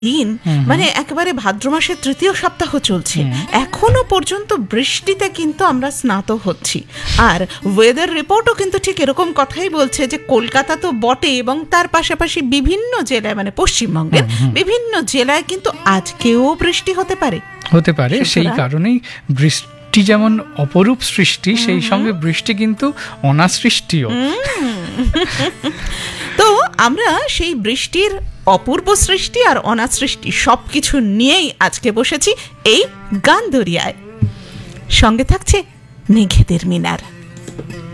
দিন, মানে একেবারে ভাদ্র মাসের তৃতীয় সপ্তাহ চলছে, এখনো পর্যন্ত বৃষ্টিতে কিন্তু আমরা স্নাত হচ্ছি। আর ওয়েদার রিপোর্টও কিন্তু ঠিক এরকম কথাই বলছে যে কলকাতা তো বটে, এবং তার পাশাপাশি বিভিন্ন জেলায়, মানে পশ্চিমবঙ্গের বিভিন্ন জেলায় কিন্তু আজকেও বৃষ্টি হতে পারে। সেই কারণেই বৃষ্টি যেমন অপরূপ সৃষ্টি, সেই সঙ্গে বৃষ্টি কিন্তু অনাসৃষ্টিও। তো আমরা সেই বৃষ্টির অপূর্ব সৃষ্টি আর অনাসৃষ্টি সবকিছু নিয়েই আজকে বসেছি এই গান দরিয়ায়। সঙ্গে থাকছে মেঘেদের মিনার।